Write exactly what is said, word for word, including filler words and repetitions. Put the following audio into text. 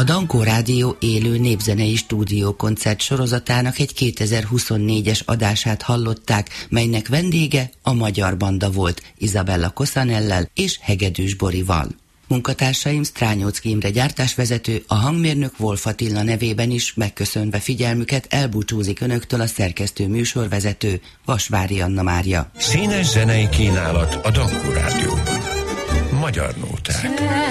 A Dankó Rádió élő népzenei stúdiókoncert sorozatának egy kétezer-huszonnégyes adását hallották, melynek vendége a magyar banda volt Izabella Cosanellel és Hegedűs Borival. Munkatársaim Strányóczky Imre gyártásvezető, a hangmérnök Wolf Attila nevében is megköszönve figyelmüket elbúcsúzik önöktől a szerkesztő műsorvezető Vasvári Anna Mária. Színes zenei kínálat a Dankó Rádióban. Magyar nóták.